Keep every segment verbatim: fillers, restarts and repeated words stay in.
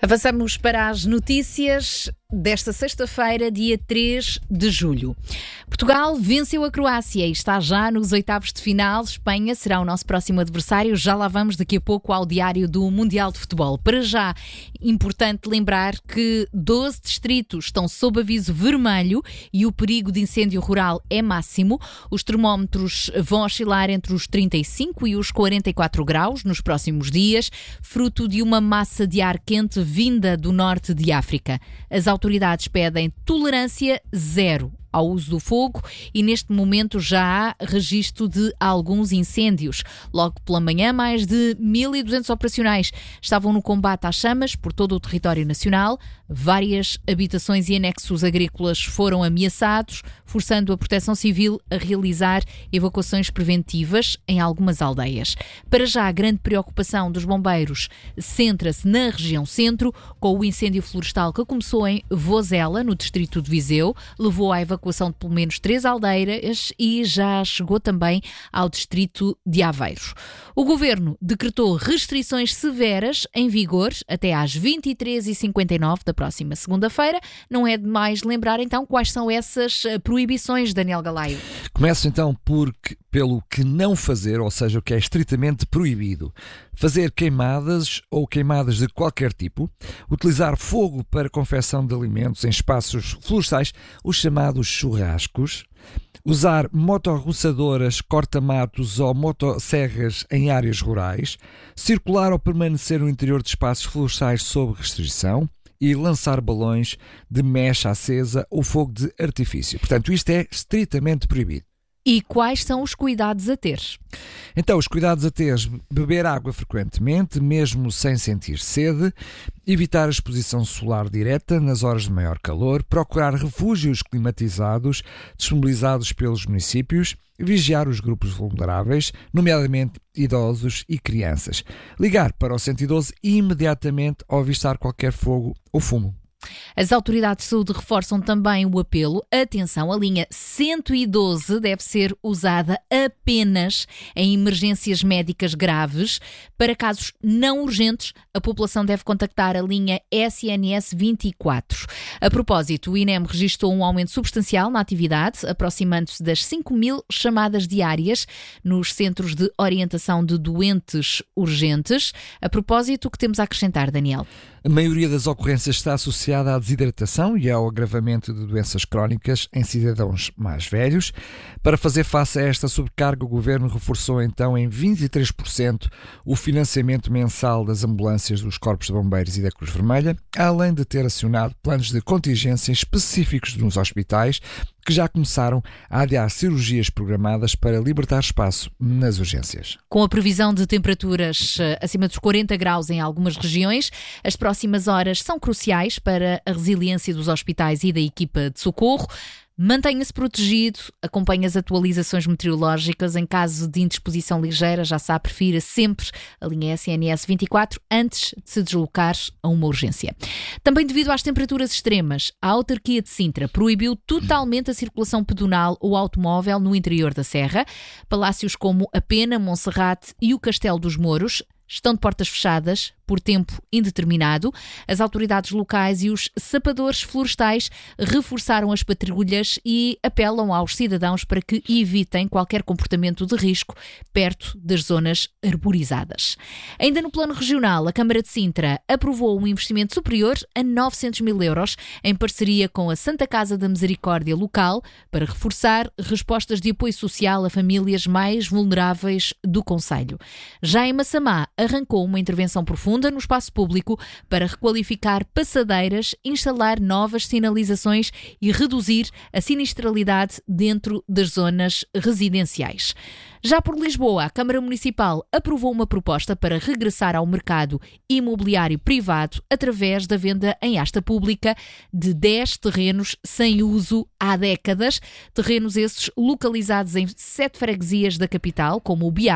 Avançamos para as notícias desta sexta-feira, dia três de julho. Portugal venceu a Croácia e está já nos oitavos de final. Espanha será o nosso próximo adversário. Já lá vamos daqui a pouco ao diário do Mundial de Futebol. Para já, importante lembrar que doze distritos estão sob aviso vermelho e o perigo de incêndio rural é máximo. Os termómetros vão oscilar entre os trinta e cinco e os quarenta e quatro graus nos próximos dias, fruto de uma massa de ar quente vinda do norte de África. As autoridades pedem tolerância zero ao uso do fogo e neste momento já há registro de alguns incêndios. Logo pela manhã, mais de mil e duzentos operacionais estavam no combate às chamas por todo o território nacional. Várias habitações e anexos agrícolas foram ameaçados, forçando a Proteção Civil a realizar evacuações preventivas em algumas aldeias. Para já, a grande preocupação dos bombeiros centra-se na região centro, com o incêndio florestal que começou em Vozela, no distrito de Viseu, levou à evacuação evacuação de pelo menos três aldeias e já chegou também ao distrito de Aveiro. O Governo decretou restrições severas em vigor até às vinte e três e cinquenta e nove da próxima segunda-feira. Não é demais lembrar então quais são essas proibições, Daniel Galaio. Começo então por, pelo que não fazer, ou seja, o que é estritamente proibido. Fazer queimadas ou queimadas de qualquer tipo, utilizar fogo para confecção de alimentos em espaços florestais, os chamados churrascos, usar motorroçadoras, corta-matos ou motosserras em áreas rurais, circular ou permanecer no interior de espaços florestais sob restrição e lançar balões de mecha acesa ou fogo de artifício. Portanto, isto é estritamente proibido. E quais são os cuidados a ter? Então, os cuidados a ter: beber água frequentemente, mesmo sem sentir sede, evitar a exposição solar direta nas horas de maior calor, procurar refúgios climatizados disponibilizados pelos municípios, vigiar os grupos vulneráveis, nomeadamente idosos e crianças, ligar para o cento e doze imediatamente ao avistar qualquer fogo ou fumo. As autoridades de saúde reforçam também o apelo. Atenção, a linha cento e doze deve ser usada apenas em emergências médicas graves. Para casos não urgentes, a população deve contactar a linha S N S vinte e quatro. A propósito, o I N E M registrou um aumento substancial na atividade, aproximando-se das cinco mil chamadas diárias nos centros de orientação de doentes urgentes. A propósito, o que temos a acrescentar, Daniel? A maioria das ocorrências está associada à desidratação e ao agravamento de doenças crónicas em cidadãos mais velhos. Para fazer face a esta sobrecarga, o Governo reforçou então em vinte e três por cento o financiamento mensal das ambulâncias dos Corpos de Bombeiros e da Cruz Vermelha, além de ter acionado planos de contingência específicos nos hospitais, que já começaram a adiar cirurgias programadas para libertar espaço nas urgências. Com a previsão de temperaturas acima dos quarenta graus em algumas regiões, as próximas horas são cruciais para a resiliência dos hospitais e da equipa de socorro. Mantenha-se protegido, acompanhe as atualizações meteorológicas. Em caso de indisposição ligeira, já sabe, prefira sempre a linha S N S vinte e quatro antes de se deslocar a uma urgência. Também devido às temperaturas extremas, a autarquia de Sintra proibiu totalmente a circulação pedonal ou automóvel no interior da Serra. Palácios como a Pena, Monserrate e o Castelo dos Mouros estão de portas fechadas por tempo indeterminado. As autoridades locais e os sapadores florestais reforçaram as patrulhas e apelam aos cidadãos para que evitem qualquer comportamento de risco perto das zonas arborizadas. Ainda no plano regional, a Câmara de Sintra aprovou um investimento superior a novecentos mil euros em parceria com a Santa Casa da Misericórdia local para reforçar respostas de apoio social a famílias mais vulneráveis do concelho. Já em Massamá, arrancou uma intervenção profunda no espaço público para requalificar passadeiras, instalar novas sinalizações e reduzir a sinistralidade dentro das zonas residenciais. Já por Lisboa, a Câmara Municipal aprovou uma proposta para regressar ao mercado imobiliário privado através da venda em asta pública de dez terrenos sem uso há décadas. Terrenos esses localizados em sete freguesias da capital, como o Beato,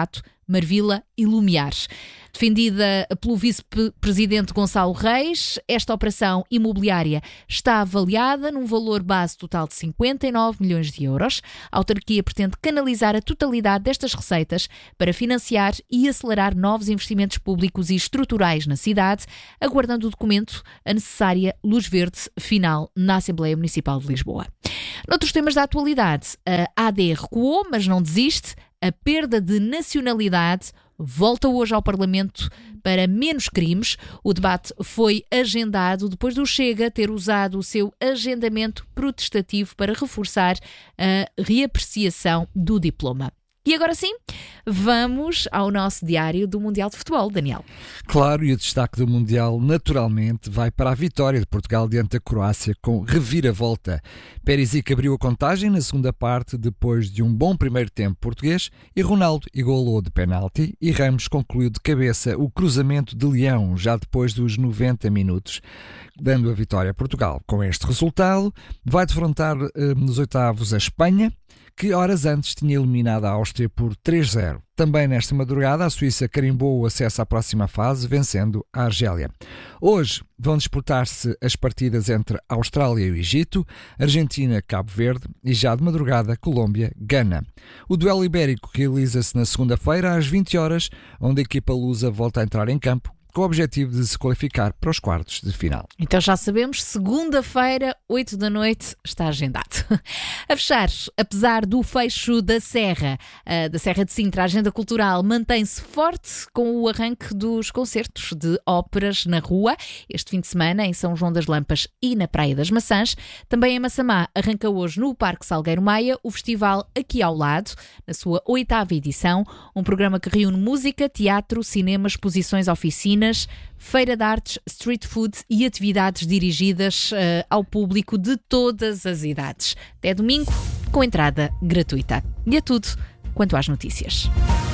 Marvila e Lumiar. Defendida pelo vice-presidente Gonçalo Reis, esta operação imobiliária está avaliada num valor base total de cinquenta e nove milhões de euros. A autarquia pretende canalizar a totalidade destas receitas para financiar e acelerar novos investimentos públicos e estruturais na cidade, aguardando o documento a necessária luz verde final na Assembleia Municipal de Lisboa. Noutros temas da atualidade, a A D recuou, mas não desiste. A perda de nacionalidade volta hoje ao Parlamento para menos crimes. O debate foi agendado depois do Chega ter usado o seu agendamento protestativo para reforçar a reapreciação do diploma. E agora sim, vamos ao nosso diário do Mundial de Futebol, Daniel. Claro, e o destaque do Mundial naturalmente vai para a vitória de Portugal diante da Croácia com reviravolta. Perisic abriu a contagem na segunda parte depois de um bom primeiro tempo português e Ronaldo igualou de penalti e Ramos concluiu de cabeça o cruzamento de Leão já depois dos noventa minutos, dando a vitória a Portugal. Com este resultado, vai defrontar eh, nos oitavos a Espanha, que horas antes tinha eliminado a Áustria por três a zero. Também nesta madrugada, a Suíça carimbou o acesso à próxima fase, vencendo a Argélia. Hoje vão disputar-se as partidas entre a Austrália e o Egito, Argentina, Cabo Verde e já de madrugada, Colômbia, Gana. O duelo ibérico realiza-se na segunda-feira às vinte horas, onde a equipa lusa volta a entrar em campo, com o objetivo de se qualificar para os quartos de final. Então já sabemos, segunda-feira, oito da noite, está agendado. A fechar, apesar do fecho da Serra, da Serra de Sintra, a agenda cultural mantém-se forte com o arranque dos concertos de óperas na rua, este fim de semana em São João das Lampas e na Praia das Maçãs. Também em Massamá arranca hoje no Parque Salgueiro Maia o festival Aqui ao Lado, na sua oitava edição, um programa que reúne música, teatro, cinema, exposições, oficinas, feira de artes, street food e atividades dirigidas uh, ao público de todas as idades. Até domingo, com entrada gratuita. E é tudo quanto às notícias.